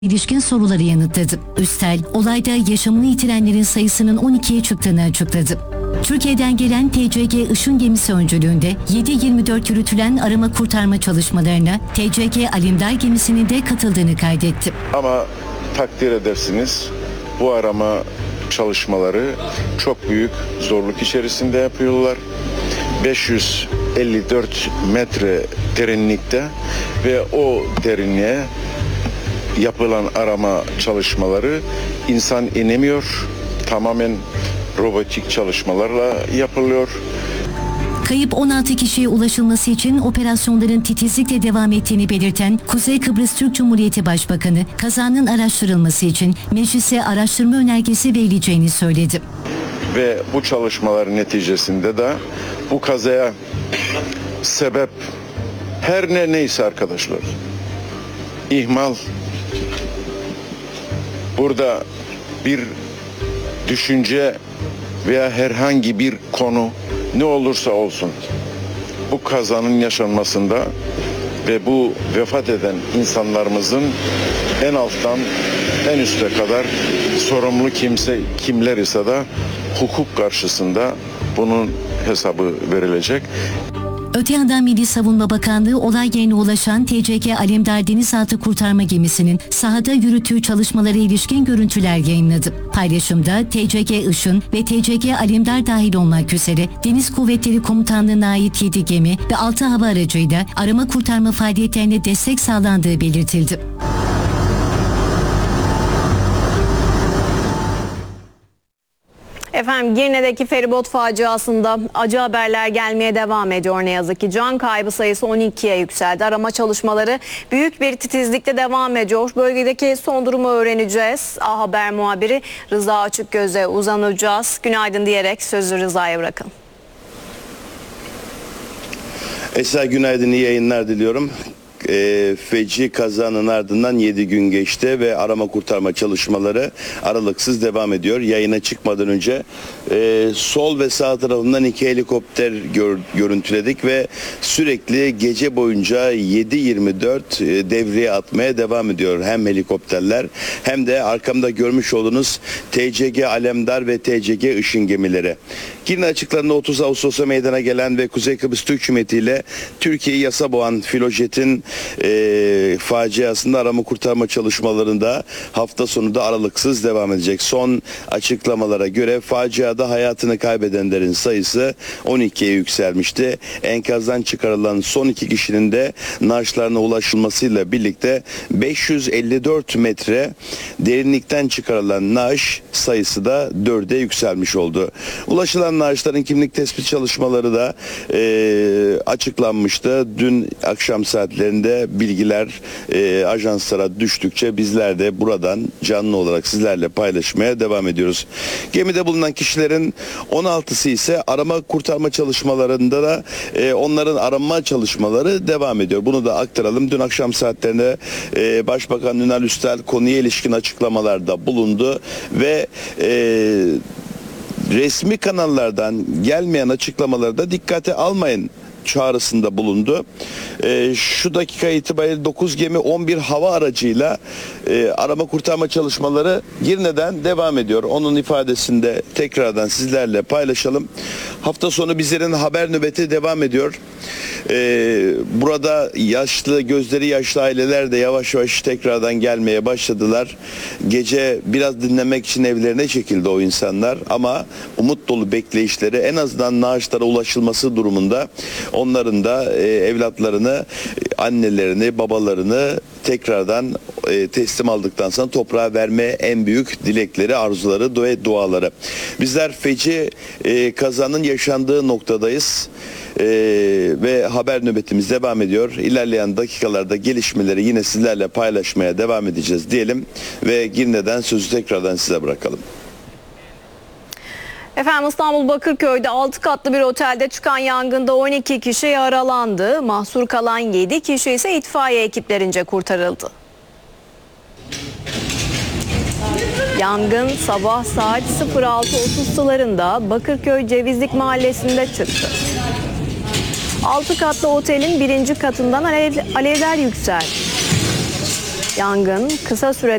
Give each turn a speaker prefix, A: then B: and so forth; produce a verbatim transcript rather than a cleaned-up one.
A: ilişkin soruları yanıtladı. Üstel, olayda yaşamını yitirenlerin sayısının on ikiye çıktığını açıkladı. Türkiye'den gelen T C G Işın gemisi öncülüğünde yedi yirmi dört yürütülen arama kurtarma çalışmalarına T C G Alemdar gemisinin de katıldığını kaydetti.
B: Ama takdir edersiniz, bu arama çalışmaları çok büyük zorluk içerisinde yapıyorlar. beş yüz elli dört metre derinlikte ve o derinliğe yapılan arama çalışmaları insan inemiyor. Tamamen robotik çalışmalarla yapılıyor.
A: Kayıp on altı kişiye ulaşılması için operasyonların titizlikle devam ettiğini belirten Kuzey Kıbrıs Türk Cumhuriyeti Başbakanı, kazanın araştırılması için meclise araştırma önergesi verileceğini söyledi.
B: Ve bu çalışmaların neticesinde de bu kazaya sebep her ne neyse arkadaşlar, ihmal, burada bir düşünce veya herhangi bir konu ne olursa olsun bu kazanın yaşanmasında ve bu vefat eden insanlarımızın en alttan en üste kadar sorumlu kimse kimler ise de hukuk karşısında bunun hesabı verilecek.
A: Öte yandan Milli Savunma Bakanlığı olay yerine ulaşan T C G Alemdar Denizaltı Kurtarma Gemisi'nin sahada yürüttüğü çalışmalara ilişkin görüntüler yayınladı. Paylaşımda T C G Işın ve T C G Alemdar dahil olmak üzere Deniz Kuvvetleri Komutanlığı'na ait yedi gemi ve altı hava aracıyla arama kurtarma faaliyetlerine destek sağlandığı belirtildi.
C: Efendim, Girne'deki feribot faciasında acı haberler gelmeye devam ediyor ne yazık ki. Can kaybı sayısı on ikiye yükseldi. Arama çalışmaları büyük bir titizlikle devam ediyor. Bölgedeki son durumu öğreneceğiz. A Haber muhabiri Rıza Açıkgöz'e uzanacağız. Günaydın diyerek sözü Rıza'ya bırakalım.
D: Esra, günaydın, iyi yayınlar diliyorum. E, feci kazanın ardından yedi gün geçti ve arama kurtarma çalışmaları aralıksız devam ediyor. Yayına çıkmadan önce e, sol ve sağ tarafından iki helikopter gör, görüntüledik ve sürekli gece boyunca yedi yirmi dört e, devreye atmaya devam ediyor hem helikopterler hem de arkamda görmüş olduğunuz T C G Alemdar ve T C G Işın gemileri. Girne açıklarında otuz Ağustos'ta meydana gelen ve Kuzey Kıbrıs Türk Cumhuriyeti ile Türkiye'yi yasa boğan Filojet'in E, faciasında arama kurtarma çalışmalarında hafta sonu da aralıksız devam edecek. Son açıklamalara göre faciada hayatını kaybedenlerin sayısı on ikiye yükselmişti. Enkazdan çıkarılan son iki kişinin de naaşlarına ulaşılmasıyla birlikte beş yüz elli dört metre derinlikten çıkarılan naaş sayısı da dörde yükselmiş oldu. Ulaşılan naaşların kimlik tespit çalışmaları da e, açıklanmıştı. Dün akşam saatlerinde bilgiler e, ajanslara düştükçe bizler de buradan canlı olarak sizlerle paylaşmaya devam ediyoruz. Gemide bulunan kişilerin on altısı ise arama kurtarma çalışmalarında da e, onların arama çalışmaları devam ediyor. Bunu da aktaralım. Dün akşam saatlerinde e, Başbakan Ünal Üstel konuya ilişkin açıklamalarda bulundu ve e, resmi kanallardan gelmeyen açıklamaları da dikkate almayın çağrısında bulundu. E, şu dakika itibariyle dokuz gemi on bir hava aracıyla e, arama kurtarma çalışmaları Girne'den devam ediyor. Onun ifadesinde tekrardan sizlerle paylaşalım. Hafta sonu bizlerin haber nöbeti devam ediyor. E, burada yaşlı, gözleri yaşlı aileler de yavaş yavaş tekrardan gelmeye başladılar. Gece biraz dinlemek için evlerine çekildi o insanlar ama umut dolu bekleyişleri, en azından naaşlara ulaşılması durumunda onların da e, evlatlarını, annelerini, babalarını tekrardan e, teslim aldıktan sonra toprağa verme en büyük dilekleri, arzuları ve duaları. Bizler feci e, kazanın yaşandığı noktadayız. Ee, ve haber nöbetimiz devam ediyor. İlerleyen dakikalarda gelişmeleri yine sizlerle paylaşmaya devam edeceğiz diyelim ve Girne'den sözü tekrardan size bırakalım.
C: Efendim, İstanbul Bakırköy'de altı katlı bir otelde çıkan yangında on iki kişi yaralandı. Mahsur kalan yedi kişi ise itfaiye ekiplerince kurtarıldı. Yangın sabah saat sıfır altı otuz sularında Bakırköy Cevizlik Mahallesi'nde çıktı. altı katlı otelin birinci katından alev, alevler yükseldi. Yangın kısa sürede